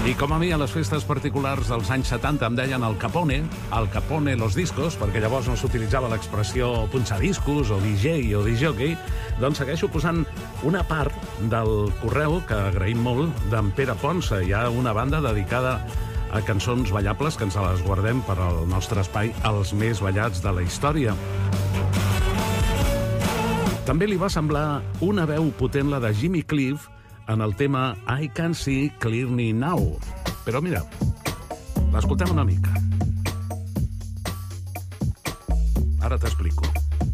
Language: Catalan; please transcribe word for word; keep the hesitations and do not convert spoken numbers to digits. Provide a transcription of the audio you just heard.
I com a mi, a les festes particulars dels anys setanta em deien el Capone, el Capone los discos, perquè llavors no s'utilitzava l'expressió punxadiscos o D J o disjockey, doncs segueixo posant una part del correu, que agraïm molt, d'en Pere Ponsa. Hi ha una banda dedicada a cançons ballables que ens les guardem per al nostre espai, els més ballats de la història. També li va semblar una veu potent la de Jimmy Cliff en el tema I Can See Clearly Now. Però mira, l'escoltem una mica. Ara t'explico.